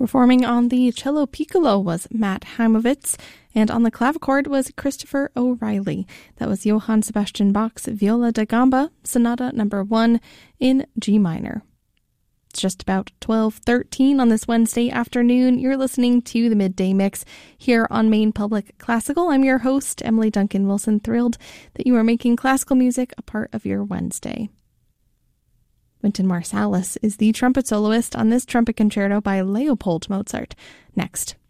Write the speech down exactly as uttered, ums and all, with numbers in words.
Performing on the cello piccolo was Matt Heimovitz, and on the clavichord was Christopher O'Reilly. That was Johann Sebastian Bach's Viola da Gamba, Sonata number one in G minor. It's just about twelve thirteen on this Wednesday afternoon. You're listening to the Midday Mix here on Maine Public Classical. I'm your host, Emily Duncan Wilson, thrilled that you are making classical music a part of your Wednesday. Wynton Marsalis is the trumpet soloist on this trumpet concerto by Leopold Mozart. Next.